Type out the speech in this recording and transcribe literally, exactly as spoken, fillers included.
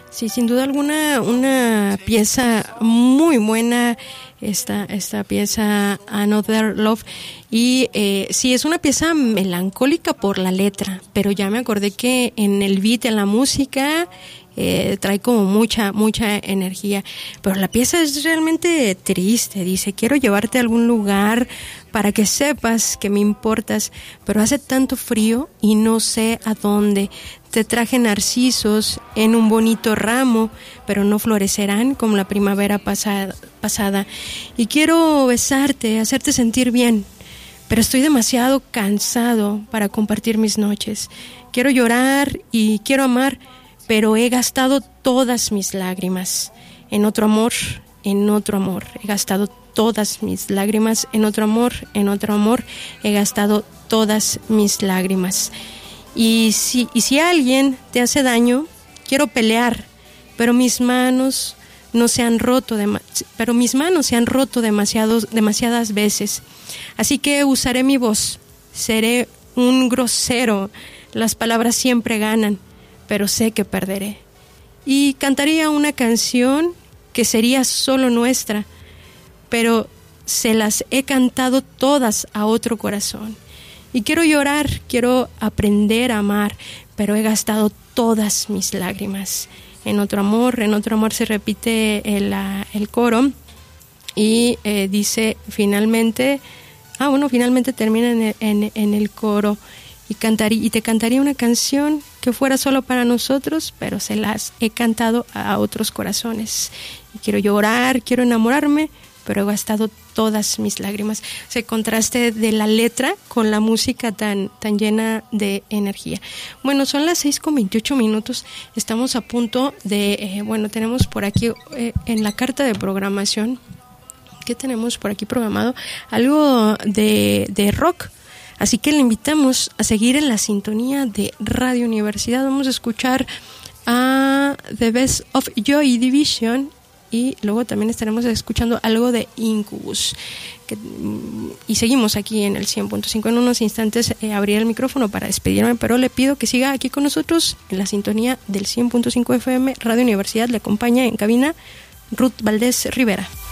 Sí, sin duda alguna, una pieza muy buena, esta, esta pieza Another Love. Y eh, sí, es una pieza melancólica por la letra, pero ya me acordé que en el beat, en la música, eh, trae como mucha, mucha energía. Pero la pieza es realmente triste. Dice, quiero llevarte a algún lugar para que sepas que me importas, pero hace tanto frío y no sé a dónde. Te traje narcisos en un bonito ramo, pero no florecerán como la primavera pasada, pasada. Y quiero besarte, hacerte sentir bien, pero estoy demasiado cansado para compartir mis noches. Quiero llorar y quiero amar, pero he gastado todas mis lágrimas en otro amor, en otro amor. He gastado todas mis lágrimas en otro amor, en otro amor. He gastado todas mis lágrimas. Y si, y si alguien te hace daño, quiero pelear, pero mis manos no se han roto, de, pero mis manos se han roto demasiados, demasiadas veces. Así que usaré mi voz, seré un grosero, las palabras siempre ganan, pero sé que perderé. Y cantaría una canción que sería solo nuestra, pero se las he cantado todas a otro corazón. Y quiero llorar, quiero aprender a amar, pero he gastado todas mis lágrimas en otro amor. En otro amor se repite el, el coro y eh, dice finalmente, ah bueno, finalmente termina en el, en, en el coro y, cantaría, y te cantaría una canción que fuera solo para nosotros, pero se las he cantado a otros corazones. Y quiero llorar, quiero enamorarme, pero he gastado todas mis lágrimas. Se contraste de la letra con la música tan, tan llena de energía. Bueno, son las seis con veintiocho minutos. Estamos a punto de, eh, bueno, tenemos por aquí eh, en la carta de programación, ¿qué tenemos por aquí programado? Algo de, de rock. Así que le invitamos a seguir en la sintonía de Radio Universidad. Vamos a escuchar a The Best of Joy Division. Y luego también estaremos escuchando algo de Incubus. Que, y seguimos aquí en el cien punto cinco. En unos instantes eh, abriré el micrófono para despedirme, pero le pido que siga aquí con nosotros en la sintonía del cien punto cinco F M. Radio Universidad. Le acompaña en cabina Ruth Valdés Rivera.